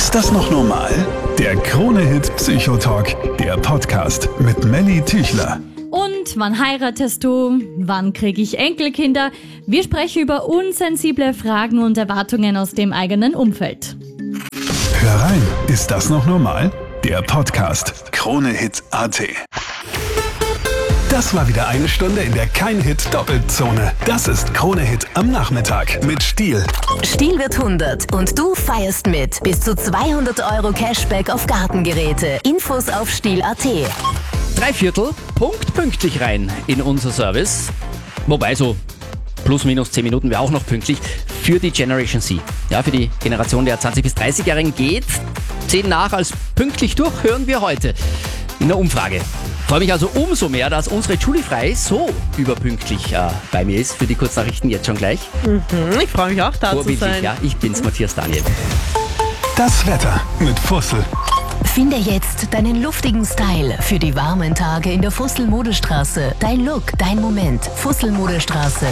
Ist das noch normal? Der Krone-Hit Psychotalk, der Podcast mit Melly Tüchler. Und wann heiratest du? Wann kriege ich Enkelkinder? Wir sprechen über unsensible Fragen und Erwartungen aus dem eigenen Umfeld. Hör rein, ist das noch normal? Der Podcast Krone-Hit.at. Das war wieder eine Stunde in der Kein-Hit-Doppelzone. Das ist Krone-Hit am Nachmittag mit Stiel. Stiel wird 100 und du feierst mit. Bis zu 200 € Cashback auf Gartengeräte. Infos auf Stiel.at. 3/4 Punkt pünktlich rein in unser Service. Wobei so plus minus 10 Minuten wäre auch noch pünktlich für die Generation C. Ja, für die Generation der 20- bis 30-Jährigen geht 10 nach als pünktlich durch, hören wir heute in der Umfrage. Freue mich also umso mehr, dass unsere Julie Frey so überpünktlich bei mir ist für die Kurznachrichten jetzt schon gleich. Ich freue mich auch, da zu sein. Ja, ich bin's, Matthias Daniel. Das Wetter mit Fussel. Finde jetzt deinen luftigen Style für die warmen Tage in der Fussel-Modestraße. Dein Look, dein Moment. Fussel-Modestraße.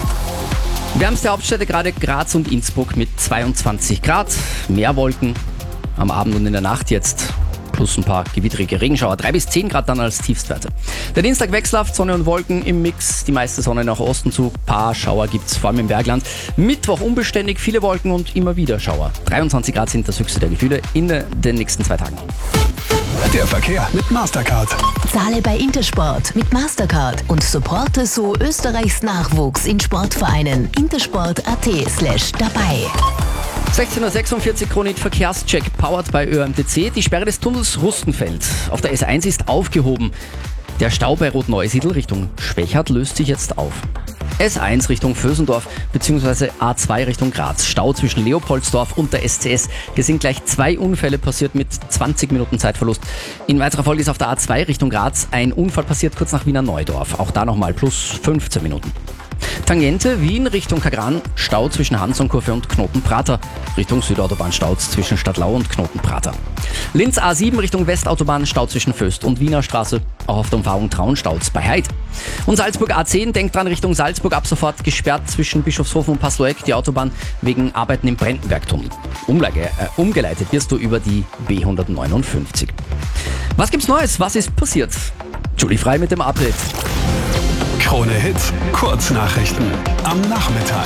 Wärmste Hauptstädte gerade Graz und Innsbruck mit 22 Grad. Mehr Wolken am Abend und in der Nacht jetzt. Plus ein paar gewitterige Regenschauer. 3 bis 10 Grad dann als Tiefstwerte. Der Dienstag wechselhaft, Sonne und Wolken im Mix. Die meiste Sonne nach Osten zu. Paar Schauer gibt's vor allem im Bergland. Mittwoch unbeständig, viele Wolken und immer wieder Schauer. 23 Grad sind das höchste der Gefühle in den nächsten 2 Tagen. Der Verkehr mit Mastercard. Zahle bei Intersport mit Mastercard und supporte so Österreichs Nachwuchs in Sportvereinen. intersport.at/dabei. 16:46 Uhr Krone-Hit Verkehrscheck, powered by ÖMTC. Die Sperre des Tunnels Rustenfeld auf der S1 ist aufgehoben. Der Stau bei Rot-Neusiedl Richtung Schwechat löst sich jetzt auf. S1 Richtung Vösendorf bzw. A2 Richtung Graz. Stau zwischen Leopoldsdorf und der SCS. Hier sind gleich 2 Unfälle passiert mit 20 Minuten Zeitverlust. In weiterer Folge ist auf der A2 Richtung Graz ein Unfall passiert kurz nach Wiener Neudorf. Auch da nochmal plus 15 Minuten. Tangente Wien Richtung Kagran, Stau zwischen Hansonkurve und Knotenprater. Richtung Südautobahn Stau zwischen Stadtlau und Knotenprater. Linz A7 Richtung Westautobahn, Stau zwischen Föst und Wiener Straße. Auch auf der Umfahrung Traunstauz bei Heid. Und Salzburg A10 denkt dran Richtung Salzburg, ab sofort gesperrt zwischen Bischofshofen und Passloeck, die Autobahn wegen Arbeiten im Brendenbergtunnel. Umgeleitet wirst du über die B159. Was gibt's Neues? Was ist passiert? Julie Frey mit dem Update. Krone-Hit Kurznachrichten am Nachmittag.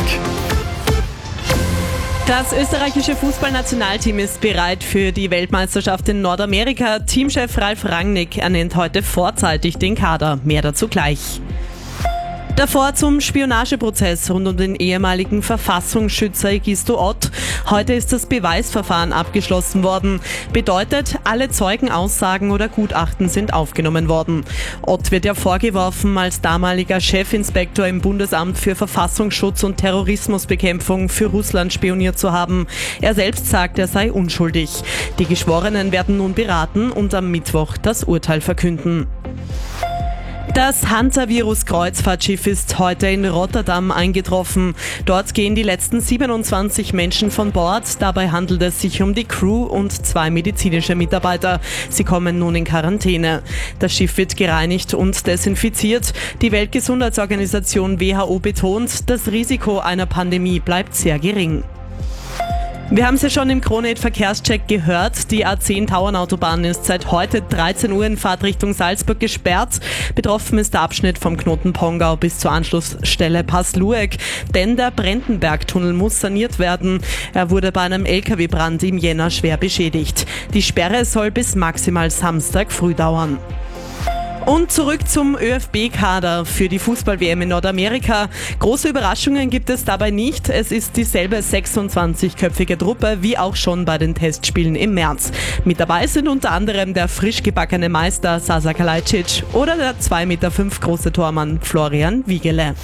Das österreichische Fußballnationalteam ist bereit für die Weltmeisterschaft in Nordamerika. Teamchef Ralf Rangnick ernennt heute vorzeitig den Kader. Mehr dazu gleich. Davor zum Spionageprozess rund um den ehemaligen Verfassungsschützer Egisto Ott. Heute ist das Beweisverfahren abgeschlossen worden. Bedeutet, alle Zeugenaussagen oder Gutachten sind aufgenommen worden. Ott wird ja vorgeworfen, als damaliger Chefinspektor im Bundesamt für Verfassungsschutz und Terrorismusbekämpfung für Russland spioniert zu haben. Er selbst sagt, er sei unschuldig. Die Geschworenen werden nun beraten und am Mittwoch das Urteil verkünden. Das Hansa-Virus-Kreuzfahrtschiff ist heute in Rotterdam eingetroffen. Dort gehen die letzten 27 Menschen von Bord. Dabei handelt es sich um die Crew und 2 medizinische Mitarbeiter. Sie kommen nun in Quarantäne. Das Schiff wird gereinigt und desinfiziert. Die Weltgesundheitsorganisation WHO betont, das Risiko einer Pandemie bleibt sehr gering. Wir haben es ja schon im Krone-Hit Verkehrscheck gehört. Die A10 Tauernautobahn ist seit heute 13 Uhr in Fahrtrichtung Salzburg gesperrt. Betroffen ist der Abschnitt vom Knoten Pongau bis zur Anschlussstelle Passlueck. Denn der Brendenbergtunnel muss saniert werden. Er wurde bei einem LKW-Brand im Jänner schwer beschädigt. Die Sperre soll bis maximal Samstag früh dauern. Und zurück zum ÖFB-Kader für die Fußball-WM in Nordamerika. Große Überraschungen gibt es dabei nicht. Es ist dieselbe 26-köpfige Truppe wie auch schon bei den Testspielen im März. Mit dabei sind unter anderem der frisch gebackene Meister Sasa Kalajdzic oder der 2,5 Meter große Tormann Florian Wiegele.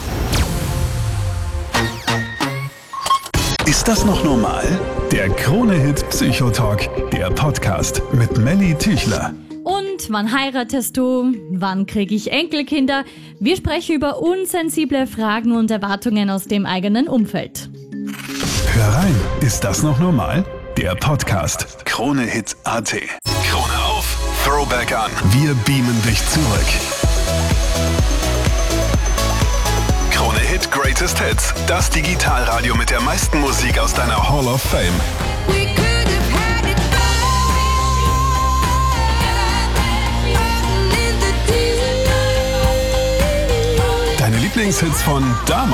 Ist das noch normal? Der Krone-Hit Psychotalk, der Podcast mit Melly Tüchler. Und wann heiratest du? Wann kriege ich Enkelkinder? Wir sprechen über unsensible Fragen und Erwartungen aus dem eigenen Umfeld. Hör rein, ist das noch normal? Der Podcast Krone-Hit.at. Krone auf, Throwback an. Wir beamen dich zurück. Krone-Hit Greatest Hits, das Digitalradio mit der meisten Musik aus deiner Hall of Fame. We could have had it. Lieblingshits von damals.